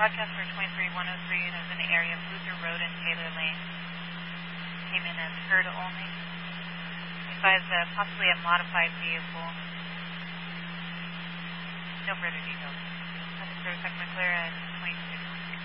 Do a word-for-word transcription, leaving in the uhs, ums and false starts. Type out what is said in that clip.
broadcast for twenty-three one oh three, and it was in the area of Luther Road and Taylor Lane. Came in as heard only. Advised uh, possibly a modified vehicle. No further details. Passenger Second Clear at twenty-two.